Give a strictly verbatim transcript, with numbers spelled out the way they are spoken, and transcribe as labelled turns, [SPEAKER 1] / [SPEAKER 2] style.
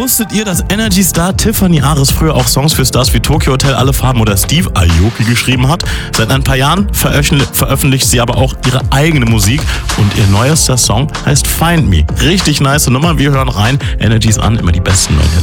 [SPEAKER 1] Wusstet ihr, dass Energy-Star Tiffany Ares früher auch Songs für Stars wie Tokyo Hotel, Alle Farben oder Steve Aoki geschrieben hat? Seit ein paar Jahren veröffentlicht sie aber auch ihre eigene Musik und ihr neuester Song heißt Find Me. Richtig nice Nummer, wir hören rein. Energy's an, immer die besten neuen Hits.